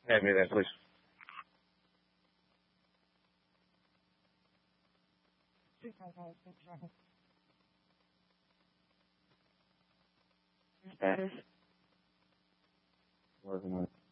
Hand me that, please. Status. Working on it.